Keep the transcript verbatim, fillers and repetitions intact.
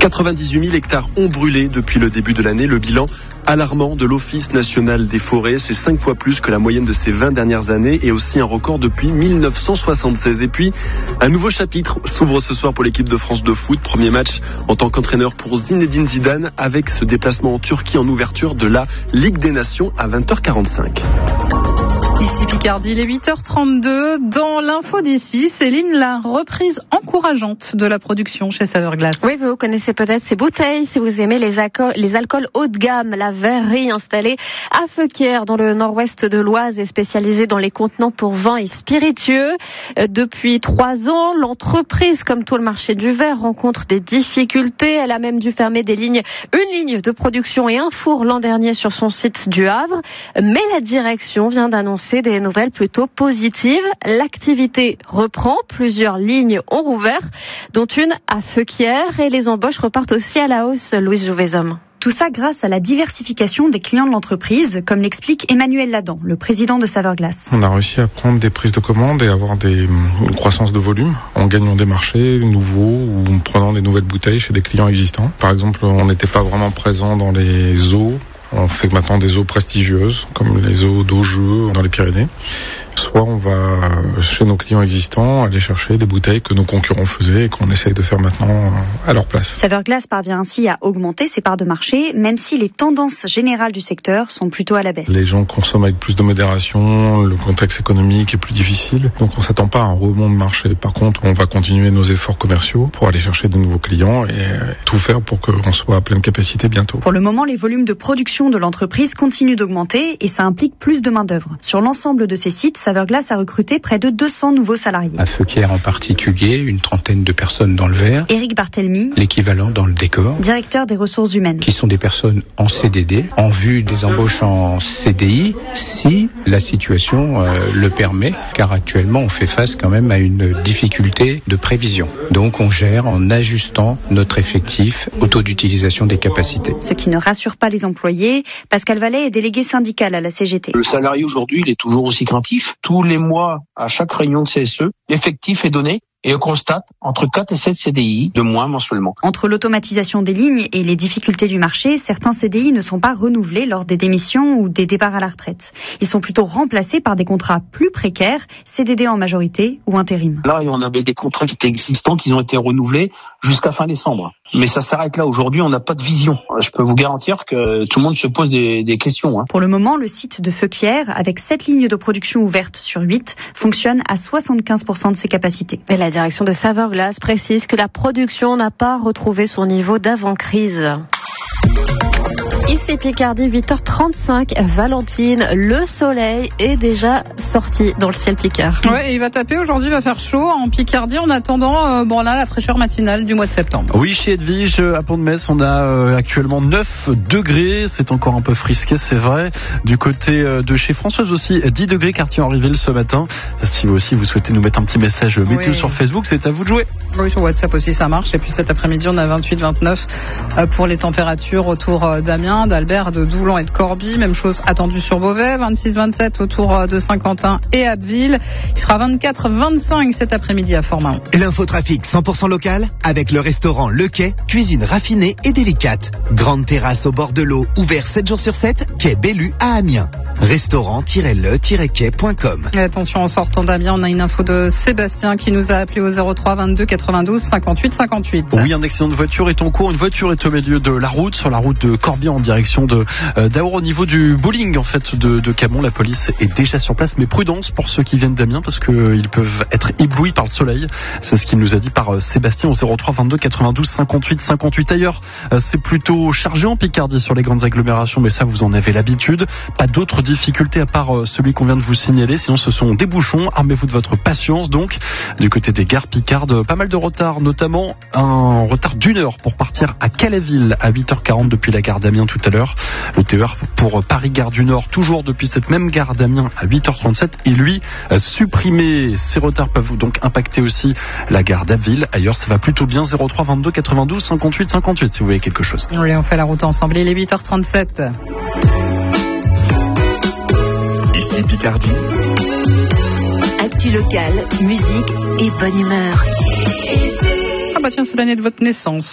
quatre-vingt-dix-huit mille hectares ont brûlé depuis le début de l'année. Le bilan alarmant de l'Office national des forêts, c'est cinq fois plus que la moyenne de ces vingt dernières années et aussi un record depuis mille neuf cent soixante-seize. Et puis, un nouveau chapitre s'ouvre ce soir pour l'équipe de France de foot. Premier match en tant qu'entraîneur pour Zinedine Zidane avec ce déplacement en Turquie en ouverture de la Ligue des Nations à vingt heures quarante-cinq. Ici Picardie, il est huit heures trente-deux. Dans l'info d'ici, Céline, la reprise encourageante de la production chez Saveur Glace. Oui, vous connaissez peut-être ces bouteilles si vous aimez les, alco- les alcools haut de gamme. La verrerie installée à Feuquières dans le nord-ouest de l'Oise est spécialisée dans les contenants pour vin et spiritueux. Depuis trois ans, l'entreprise, comme tout le marché du verre, rencontre des difficultés. Elle a même dû fermer des lignes, une ligne de production et un four l'an dernier sur son site du Havre. Mais la direction vient d'annoncer des nouvelles plutôt positives. L'activité reprend, plusieurs lignes ont rouvert, dont une à Feuquières, et les embauches repartent aussi à la hausse. Louise Jouvezhomme. Tout ça grâce à la diversification des clients de l'entreprise, comme l'explique Emmanuel Ladan, le président de Saveur Glace. On a réussi à prendre des prises de commandes et avoir des, une croissance de volume en gagnant des marchés nouveaux ou en prenant des nouvelles bouteilles chez des clients existants. Par exemple, on n'était pas vraiment présent dans les eaux. On fait maintenant des eaux prestigieuses, comme les eaux d'Augeux dans les Pyrénées. Soit on va chez nos clients existants aller chercher des bouteilles que nos concurrents faisaient et qu'on essaye de faire maintenant à leur place. Saveur Glace parvient ainsi à augmenter ses parts de marché, même si les tendances générales du secteur sont plutôt à la baisse. Les gens consomment avec plus de modération, le contexte économique est plus difficile, donc on ne s'attend pas à un rebond de marché. Par contre, on va continuer nos efforts commerciaux pour aller chercher de nouveaux clients et tout faire pour qu'on soit à pleine capacité bientôt. Pour le moment, les volumes de production de l'entreprise continuent d'augmenter et ça implique plus de main-d'œuvre. Sur l'ensemble de ces sites, Saveur Glace a recruté près de deux cents nouveaux salariés. À Feuquières en particulier, une trentaine de personnes dans le verre. Éric Barthelmy, l'équivalent dans le décor. Directeur des ressources humaines. Qui sont des personnes en C D D, en vue des embauches en C D I, si la situation euh, le permet, car actuellement on fait face quand même à une difficulté de prévision. Donc on gère en ajustant notre effectif au taux d'utilisation des capacités. Ce qui ne rassure pas les employés. Pascal Vallet est délégué syndical à la C G T. Le salarié aujourd'hui, il est toujours aussi craintif. Tous les mois, à chaque réunion de C S E, l'effectif est donné et on constate entre quatre et sept C D I de moins mensuellement. Entre l'automatisation des lignes et les difficultés du marché, certains C D I ne sont pas renouvelés lors des démissions ou des départs à la retraite. Ils sont plutôt remplacés par des contrats plus précaires, C D D en majorité ou intérim. Là, on avait des contrats qui étaient existants, qui ont été renouvelés jusqu'à fin décembre. Mais ça s'arrête là. Aujourd'hui, on n'a pas de vision. Je peux vous garantir que tout le monde se pose des, des questions. Hein. Pour le moment, le site de Feuquières, avec sept lignes de production ouvertes sur huit, fonctionne à soixante-quinze pour cent de ses capacités. Et la direction de Saveur Glace précise que la production n'a pas retrouvé son niveau d'avant-crise. Ici Picardie, huit heures trente-cinq, Valentine, le soleil est déjà sorti dans le ciel picard. Ouais, il va taper aujourd'hui, il va faire chaud en Picardie en attendant euh, bon là la fraîcheur matinale du mois de septembre. Oui, chez Edwige, à Pont-de-Metz, on a euh, actuellement neuf degrés, c'est encore un peu frisqué, c'est vrai. Du côté euh, de chez Françoise aussi, dix degrés, quartier Henryville ce matin. Si vous aussi vous souhaitez nous mettre un petit message météo oui. sur Facebook, c'est à vous de jouer. Oui, sur WhatsApp aussi ça marche. Et puis cet après-midi, on a vingt-huit vingt-neuf euh, pour les températures autour euh, d'Amiens, d'Albert, de Doulan et de Corbie. Même chose attendue sur Beauvais, vingt-six vingt-sept autour de Saint-Quentin et Abbeville. Il fera vingt-quatre vingt-cinq cet après-midi à Fort-Mahon. L'infotrafic cent pour cent local avec le restaurant Le Quai, cuisine raffinée et délicate. Grande terrasse au bord de l'eau, ouvert sept jours sur sept, quai Bellu à Amiens. restaurant tiret le tiret quai point com. Et attention, en sortant d'Amiens, on a une info de Sébastien qui nous a appelé au zéro trois vingt-deux quatre-vingt-douze cinquante-huit cinquante-huit. Oui, un accident de voiture est en cours. Une voiture est au milieu de la route, sur la route de Corbière en direction de euh, d'Aour, au niveau du bowling en fait de, de Camon. La police est déjà sur place, mais prudence pour ceux qui viennent d'Amiens parce qu'ils euh, peuvent être éblouis par le soleil. C'est ce qu'il nous a dit par euh, Sébastien au zéro trois vingt-deux quatre-vingt-douze cinquante-huit cinquante-huit. Ailleurs, euh, c'est plutôt chargé en Picardie sur les grandes agglomérations, mais ça vous en avez l'habitude. Pas d'autres difficultés à part euh, celui qu'on vient de vous signaler. Sinon, ce sont des bouchons. Armez-vous de votre patience. Donc, du côté des gares picardes, pas mal de retard, notamment un retard d'une heure pour partir à Calaville à huit heures quarante depuis la gare d'Amiens tout à l'heure. Le T E R pour Paris-Gare du Nord, toujours depuis cette même gare d'Amiens à huit heures trente-sept. Et lui, supprimé. Ces retards peuvent donc impacter aussi la gare d'Abbeville. Ailleurs, ça va plutôt bien. zéro trois vingt-deux quatre-vingt-douze cinquante-huit cinquante-huit si vous voyez quelque chose. Oui, on fait la route ensemble. Il est huit heures trente-sept. Ici Picardie. Actu local, musique et bonne humeur. Ah bah tiens, c'est l'année de votre naissance.